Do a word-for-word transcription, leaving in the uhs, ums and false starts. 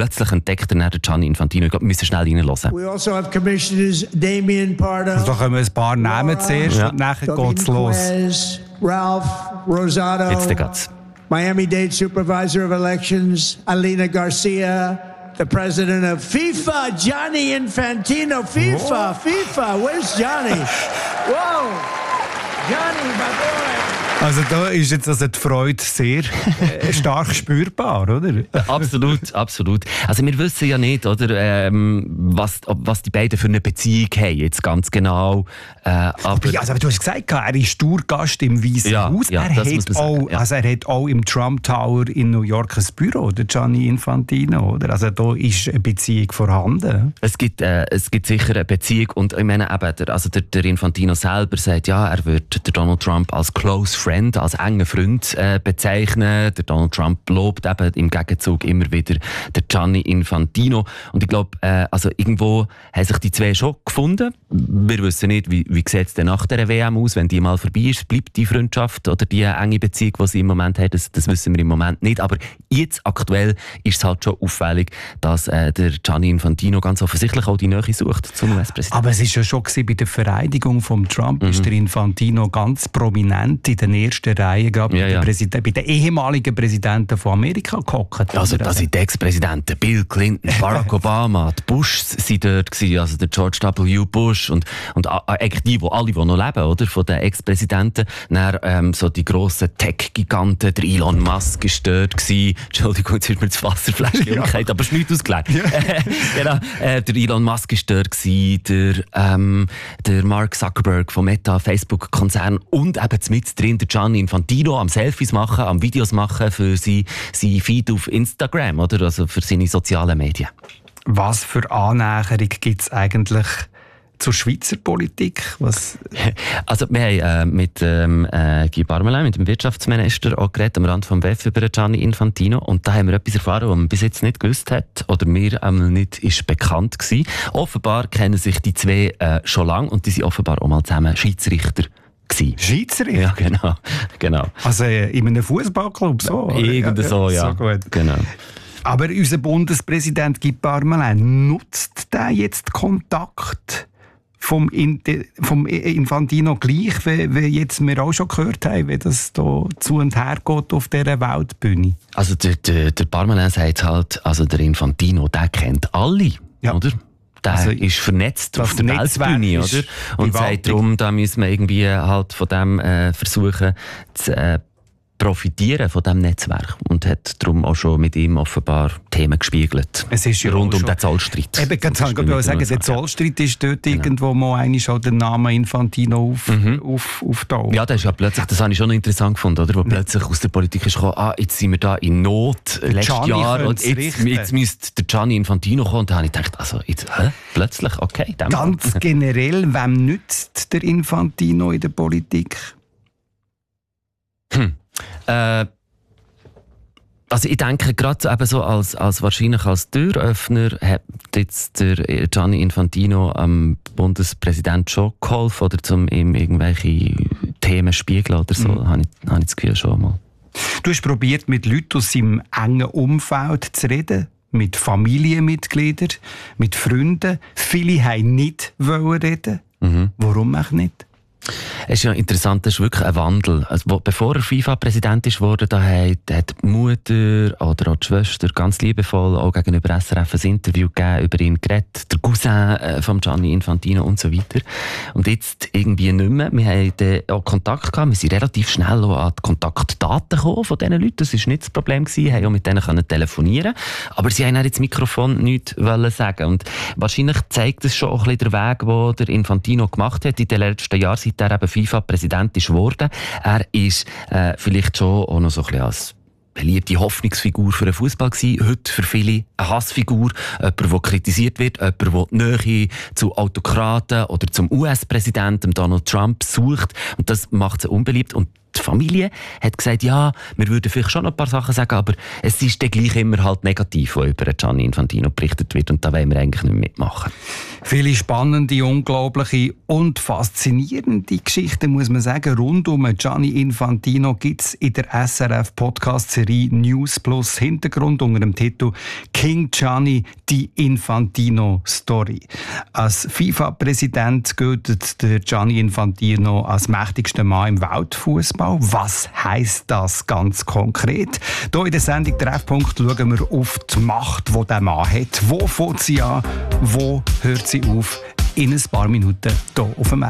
plötzlich entdeckt er dann Gianni Infantino. Ich glaube, wir müssen schnell reinhören. We also have commissioners Damien Pardo. Also da kommen ein paar Namen zuerst Ja. und nachher geht's los. Quez, Ralph Rosado. Jetzt geht's. Miami-Dade Supervisor of Elections, Alina Garcia. The president of FIFA, Gianni Infantino. FIFA, Oh. FIFA. Where's Johnny? Whoa. Johnny, my boy. Also da ist jetzt also die Freude sehr äh, stark spürbar, oder? Absolut, absolut. Also wir wissen ja nicht, oder, ähm, was, ob- was die beiden für eine Beziehung haben, jetzt ganz genau. Äh, aber Ja, also, aber du hast gesagt, er ist Tourgast im Weißen Ja, Haus. ja, er, das muss hat man sagen, auch, ja. also er hat auch im Trump Tower in New York ein Büro, der Gianni Infantino. Oder? Also da ist eine Beziehung vorhanden. es gibt, äh, es gibt sicher eine Beziehung und ich meine eben, der, also der, der Infantino selber sagt, ja, er würde den Donald Trump als close friend, als engen Freund äh, bezeichnen. Der Donald Trump lobt eben im Gegenzug immer wieder den Gianni Infantino. Und ich glaube, äh, also irgendwo haben sich die zwei schon gefunden. Wir wissen nicht, wie, wie sieht es denn nach der W M aus, wenn die mal vorbei ist. Bleibt die Freundschaft oder die enge Beziehung, die sie im Moment haben, das, das wissen wir im Moment nicht. Aber jetzt aktuell ist es halt schon auffällig, dass äh, der Gianni Infantino ganz offensichtlich auch die Nähe sucht zum U S-Präsidenten. Aber es war ja schon gewesen, bei der Vereidigung von Trump, Mhm. ist der Infantino ganz prominent in der ersten Reihe, gerade Ja, bei, ja. den Präsident- bei den ehemaligen Präsidenten von Amerika gehockt. Also oder? da sind die Ex-Präsidenten Bill Clinton, Barack Obama, die Bushs sind dort gewesen, also der George W. Bush und, und a- a- eigentlich die, wo alle, die noch leben, oder, von den Ex-Präsidenten. Dann ähm, so die grossen Tech-Giganten, der Elon Musk ist dort gewesen. Entschuldigung, jetzt ist mir das Wasserfläschchen Ja. umgekehrt, aber es ist nicht ausgelegt. Genau, äh, der Elon Musk ist dort gewesen, der, ähm, der Mark Zuckerberg vom Meta, Facebook-Konzern und eben mit drin der Gianni Infantino am Selfies machen, am Videos machen für sein, sein Feed auf Instagram, oder? Also für seine sozialen Medien. Was für Annäherung gibt es eigentlich zur Schweizer Politik? Was? Also wir haben äh, mit ähm, äh, Guy Parmelin, mit dem Wirtschaftsminister, auch geredet am Rand vom W E F über Gianni Infantino und da haben wir etwas erfahren, was man bis jetzt nicht gewusst hat oder mir ähm, nicht ist bekannt gewesen. Offenbar kennen sich die zwei äh, schon lange und die sind offenbar auch mal zusammen Schiedsrichter gewesen. Schweizerisch? Ja, genau, genau. Also äh, in einem Fußballclub so? oder? Irgend so, ja. So gut. Genau. Aber unser Bundespräsident Guy Parmelin, nutzt der jetzt Kontakt vom, Inte- vom Infantino gleich, wie, wie jetzt wir auch schon gehört haben, wie das da zu und her geht auf dieser Weltbühne? Also der, der, der Parmelin sagt halt, also der Infantino, der kennt alle, Ja. oder? Der Also, ist vernetzt das auf der Netzwerk Weltbühne, ist oder? Und sagt gewaltig. darum, da müssen wir irgendwie halt von dem äh, versuchen zu äh, profitieren, von diesem Netzwerk. Und hat darum auch schon mit ihm offenbar Themen gespiegelt. Es ist ja rund auch um schon- den Zollstreit. Eben, ganz Das ich ist wollte sagen, nicht der nur so. Zollstreit ist dort Genau. irgendwo mal eigentlich schon der Name Infantino auf, Mhm. auf, auf da. Ja, das ist ja plötzlich, das habe ich schon noch interessant gefunden, oder? Wo plötzlich aus der Politik ist gekommen, ah, jetzt sind wir da in Not, letztes Gianni Jahr, und könnte es jetzt, richten. jetzt müsste der Gianni Infantino kommen. Und da habe ich gedacht, also, jetzt, hä? Plötzlich, okay, dem Ganz generell, wem nützt der Infantino in der Politik? Äh, also ich denke, gerade eben so als, als wahrscheinlich als Türöffner hat jetzt der Gianni Infantino am Bundespräsident schon geholfen, oder zum ihm irgendwelche Themen spiegeln oder so, Mhm. habe ich, habe ich das Gefühl schon mal. Du hast probiert, mit Leuten aus seinem engen Umfeld zu reden, mit Familienmitgliedern, mit Freunden. Viele wollten nicht reden. Mhm. Warum auch nicht? Es ist ja interessant, das ist wirklich ein Wandel. Also, wo, bevor er FIFA-Präsident ist worden, da hat, hat die Mutter oder auch die Schwester ganz liebevoll auch gegenüber S R F ein Interview gegeben, über ihn geredet, der Cousin äh, von Gianni Infantino und so weiter. Und jetzt irgendwie nicht mehr. Wir haben dann auch Kontakt gehabt, wir sind relativ schnell auch an die Kontaktdaten gekommen von diesen Leuten. Das war nicht das Problem gewesen, wir haben auch mit denen können telefonieren. Aber sie haben dann ins Mikrofon nichts wollen sagen. Und wahrscheinlich zeigt es schon auch ein bisschen den Weg, den der Infantino gemacht hat in den letzten Jahren, seit er eben FIFA-Präsident ist geworden. Er ist äh, vielleicht schon auch noch so ein bisschen als beliebte Hoffnungsfigur für den Fußball gewesen. Heute für viele eine Hassfigur. Jemand, der kritisiert wird, jemand, der die Nähe zu Autokraten oder zum U S-Präsidenten Donald Trump sucht. Und das macht sie unbeliebt. Und die Familie hat gesagt, ja, wir würden vielleicht schon ein paar Sachen sagen, aber es ist dann gleich immer halt negativ, was über Gianni Infantino berichtet wird und da wollen wir eigentlich nicht mitmachen. Viele spannende, unglaubliche und faszinierende Geschichten, muss man sagen, rund um Gianni Infantino gibt es in der S R F-Podcast-Serie News Plus Hintergrund unter dem Titel «King Gianni, die Infantino-Story». Als FIFA-Präsident gilt der Gianni Infantino als mächtigster Mann im Weltfußball. Was heisst das ganz konkret? Hier in der Sendung «Treffpunkt» schauen wir auf die Macht, die dieser Mann hat. Wo fängt sie an? Wo hört sie auf? In ein paar Minuten hier auf dem